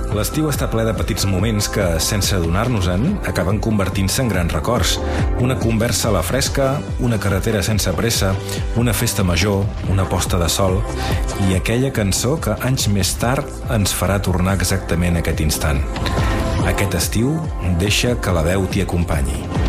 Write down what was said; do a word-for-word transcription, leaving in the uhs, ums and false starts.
L'estiu està ple de petits moments que, sense adonar-nos-en, acaben convertint-se en grans records. Una conversa a la fresca, una carretera sense pressa, una festa major, una posta de sol i aquella cançó que anys més tard ens farà tornar exactament a aquest instant. Aquest estiu, deixa que la veu t'hi acompanyi.